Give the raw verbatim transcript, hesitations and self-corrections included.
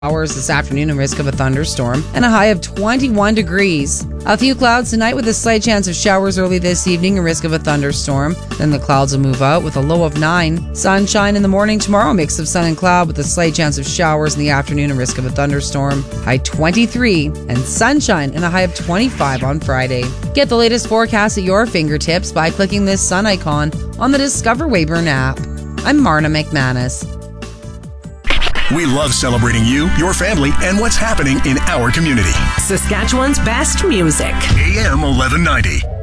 Hours this afternoon and risk of a thunderstorm, and a high of twenty-one degrees. A few clouds tonight with a slight chance of showers early this evening and risk of a thunderstorm. Then the clouds will move out with a low of nine. Sunshine in the morning tomorrow, mix of sun and cloud with a slight chance of showers in the afternoon and risk of a thunderstorm. High twenty-three, and sunshine and a high of twenty-five on Friday. Get the latest forecast at your fingertips by clicking this sun icon on the Discover Weyburn app. I'm Marna McManus. We love celebrating you, your family, and what's happening in our community. Saskatchewan's best music. A M eleven ninety.